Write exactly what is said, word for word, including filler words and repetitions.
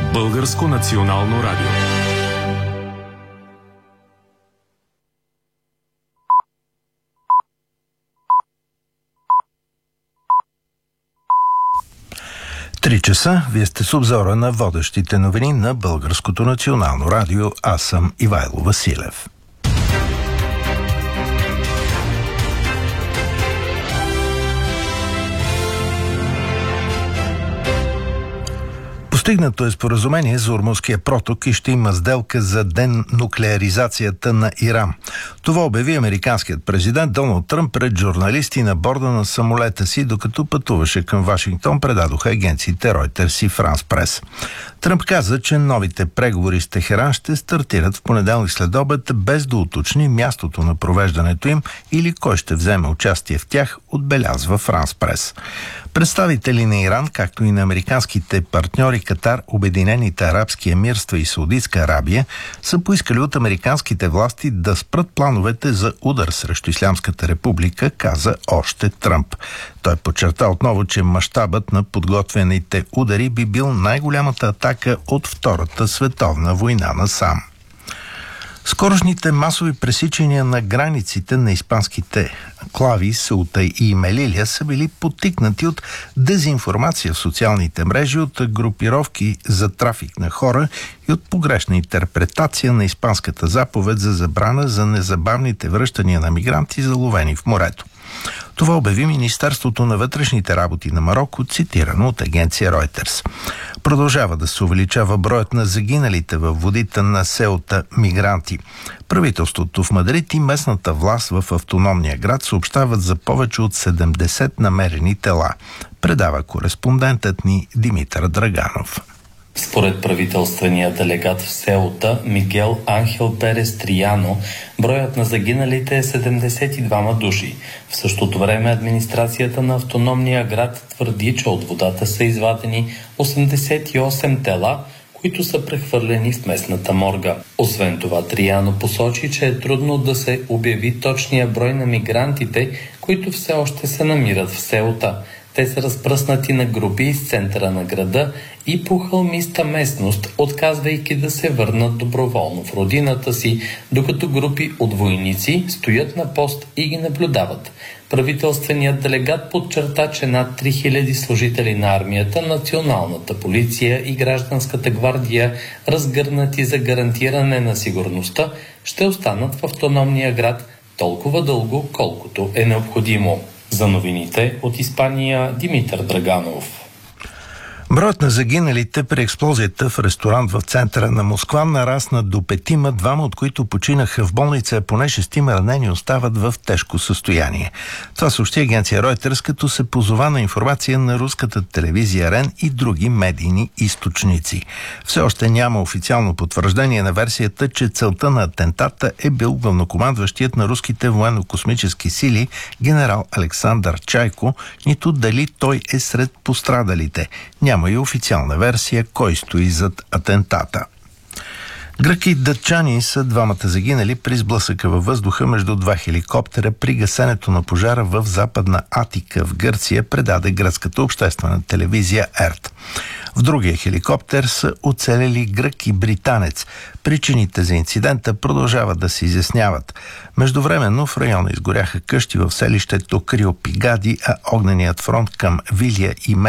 Българско национално радио. Три часа, вие сте с обзора на водещите новини на Българското национално радио. Аз съм Ивайло Василев. Постигнато е споразумение за Ормузския проток и ще има сделка за денуклеаризацията на Иран. Това обяви американският президент Доналд Тръмп пред журналисти на борда на самолета си, докато пътуваше към Вашингтон, предадоха агенциите Reuters и France Press. Тръмп каза, че новите преговори с Техеран ще стартират в понеделник след обед, без да уточни мястото на провеждането им или кой ще вземе участие в тях, отбелязва France Press. Представители на Иран, както и на американските партньори Катар, Обединените арабски емирства и Саудитска Арабия, са поискали от американските власти да спрат плановете за удар срещу Ислямската република, каза още Тръмп. Той подчерта отново, че мащабът на подготвените удари би бил най-голямата атака от Втората световна война насам. Скорошните масови пресичания на границите на испанските клави Сеута и Мелилия са били подтикнати от дезинформация в социалните мрежи, от групировки за трафик на хора и от погрешна интерпретация на испанската заповед за забрана за незабавните връщания на мигранти, заловени в морето. Това обяви Министерството на вътрешните работи на Мароко, цитирано от агенция Reuters. Продължава да се увеличава броят на загиналите във водите на Сеута мигранти. Правителството в Мадрид и местната власт в автономния град съобщават за повече от седемдесет намерени тела, предава кореспондентът ни Димитър Драганов. Според правителствения делегат в Сеута Мигел Анхел Перес Трияно, броят на загиналите е седемдесет и двама души. В същото време администрацията на автономния град твърди, че от водата са извадени осемдесет и осем тела, които са прехвърлени в местната морга. Освен това, Трияно посочи, че е трудно да се обяви точния брой на мигрантите, които все още се намират в Сеута. Те са разпръснати на групи из центъра на града и по хълмиста местност, отказвайки да се върнат доброволно в родината си, докато групи от войници стоят на пост и ги наблюдават. Правителственият делегат подчерта, че над три хиляди служители на армията, националната полиция и гражданската гвардия, разгърнати за гарантиране на сигурността, ще останат в автономния град толкова дълго, колкото е необходимо. За новините от Испания, Димитър Драганов. Броят на загиналите при експлозията в ресторант в центъра на Москва нарасна до петима, двама от които починаха в болница, а поне шестима ранени остават в тежко състояние. Това съобщи агенция Reuters, като се позова на информация на руската телевизия РЕН и други медийни източници. Все още няма официално потвърждение на версията, че целта на атентата е бил главнокомандващият на руските военно-космически сили генерал Александър Чайко, нито дали той е сред пострадалите. Няма и официална версия кой стои зад атентата. Грък и датчани са двамата загинали при сблъсъка във въздуха между два хеликоптера при гасенето на пожара в Западна Атика в Гърция, предаде гръцката обществена телевизия ЕРТ. В другия хеликоптер са оцелели грък и британец. Причините за инцидента продължават да се изясняват. Междувременно в района изгоряха къщи в селището Криопигади, а огненият фронт към Вилия и